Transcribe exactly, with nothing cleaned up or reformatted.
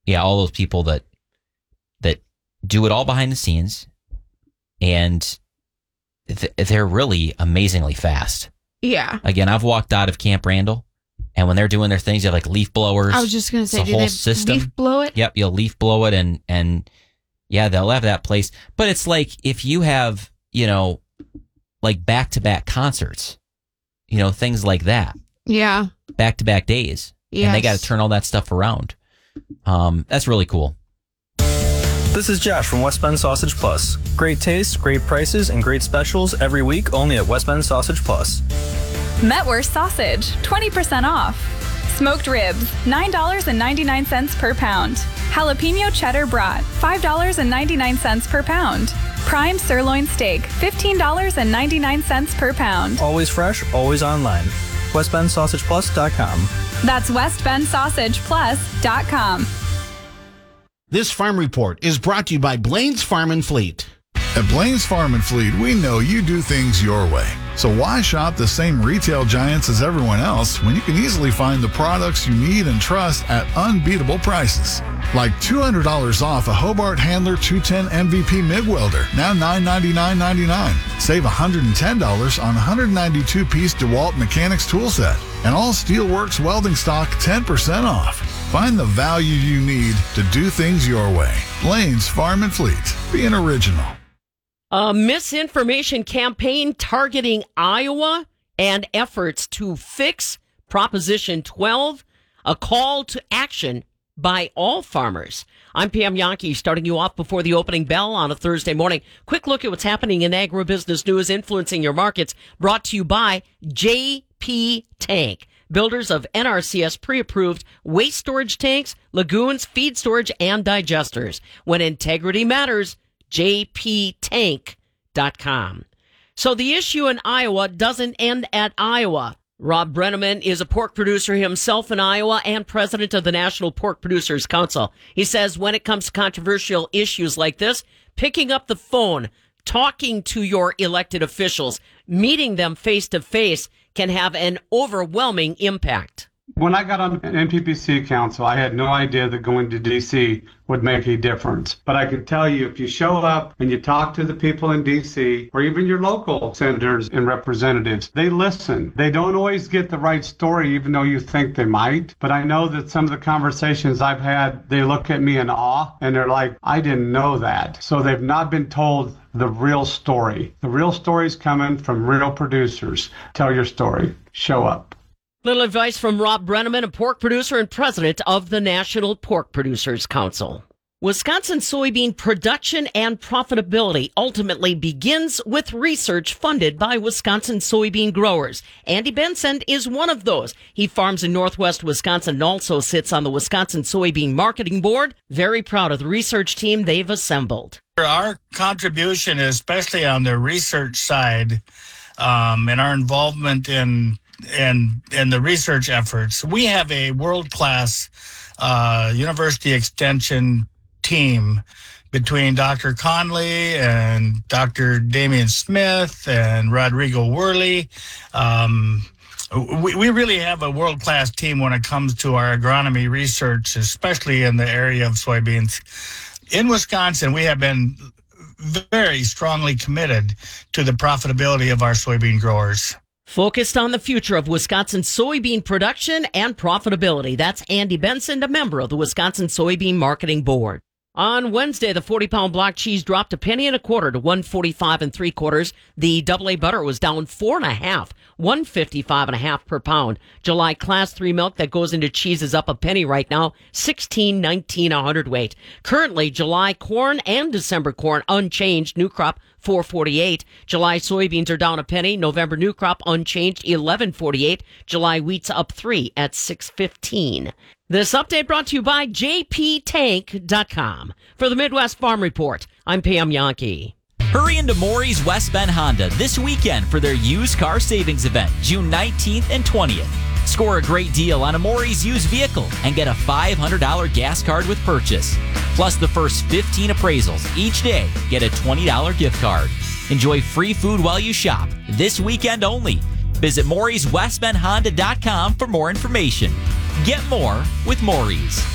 yeah, all those people that that do it all behind the scenes, and th- they're really amazingly fast. Yeah. Again, I've walked out of Camp Randall, and when they're doing their things, they have like leaf blowers. I was just going to say, the do whole they system. leaf blow it? Yep, you'll leaf blow it, and and yeah, they'll have that place. But it's like if you have, you know, like back to back concerts, you know, things like that. Yeah. Back to back days. Yes. And they got to turn all that stuff around. Um, that's really cool. This is Josh from West Bend Sausage Plus. Great taste, great prices, and great specials every week only at West Bend Sausage Plus. Metworth Sausage, twenty percent off. Smoked ribs, nine dollars and ninety-nine cents per pound. Jalapeno cheddar brat, five dollars and ninety-nine cents per pound. Prime sirloin steak, fifteen dollars and ninety-nine cents per pound. Always fresh, always online. west bend sausage plus dot com. That's west bend sausage plus dot com. This farm report is brought to you by Blaine's Farm and Fleet. At Blaine's Farm and Fleet, we know you do things your way. So why shop the same retail giants as everyone else when you can easily find the products you need and trust at unbeatable prices? Like two hundred dollars off a Hobart Handler two ten M V P MIG welder, now nine ninety-nine ninety-nine. Save one hundred ten dollars on one hundred ninety-two piece DeWalt Mechanics tool set. And all Steelworks welding stock ten percent off. Find the value you need to do things your way. Blaine's Farm and Fleet. Be an original. A misinformation campaign targeting Iowa and efforts to fix Proposition twelve, a call to action by all farmers. I'm Pam Yankee, starting you off before the opening bell on a Thursday morning. Quick look at what's happening in agribusiness news influencing your markets, brought to you by J P Tank, builders of N R C S pre-approved waste storage tanks, lagoons, feed storage, and digesters. When integrity matters, j p tank dot com. So the issue in Iowa doesn't end at Iowa. Rob Brenneman is a pork producer himself in Iowa and president of the National Pork Producers Council. He says when it comes to controversial issues like this, picking up the phone, talking to your elected officials, meeting them face to face can have an overwhelming impact. When I got on N P P C Council, I had no idea that going to D C would make a difference. But I can tell you, if you show up and you talk to the people in D C, or even your local senators and representatives, they listen. They don't always get the right story, even though you think they might. But I know that some of the conversations I've had, they look at me in awe, and they're like, I didn't know that. So they've not been told the real story. The real story is coming from real producers. Tell your story. Show up. Little advice from Rob Brenneman, a pork producer and president of the National Pork Producers Council. Wisconsin soybean production and profitability ultimately begins with research funded by Wisconsin soybean growers. Andy Benson is one of those. He farms in northwest Wisconsin and also sits on the Wisconsin Soybean Marketing Board. Very proud of the research team they've assembled. Our contribution, especially on the research side, um, and our involvement in and and the research efforts, we have a world-class uh, university extension team between Doctor Conley and Doctor Damian Smith and Rodrigo Worley. Um, we, we really have a world-class team when it comes to our agronomy research, especially in the area of soybeans. In Wisconsin, we have been very strongly committed to the profitability of our soybean growers. Focused on the future of Wisconsin soybean production and profitability. That's Andy Benson, a member of the Wisconsin Soybean Marketing Board. On Wednesday, the forty-pound block cheese dropped a penny and a quarter to one forty-five and three quarters. The double A butter was down four and a half, one fifty-five and a half per pound. July class three milk that goes into cheese is up a penny right now, sixteen nineteen a hundredweight. Currently, July corn and December corn unchanged. New crop four forty-eight. July soybeans are down a penny. November new crop unchanged, eleven forty-eight. July wheat's up three at six fifteen. This update brought to you by j p tank dot com. For the Midwest Farm Report, I'm Pam Yankee. Hurry into Maury's West Bend Honda this weekend for their used car savings event, June nineteenth and twentieth. Score a great deal on a Maury's used vehicle and get a five hundred dollars gas card with purchase. Plus the first fifteen appraisals each day get a twenty dollars gift card. Enjoy free food while you shop this weekend only. Visit Maury's West Bend Honda dot com for more information. Get more with Maury's.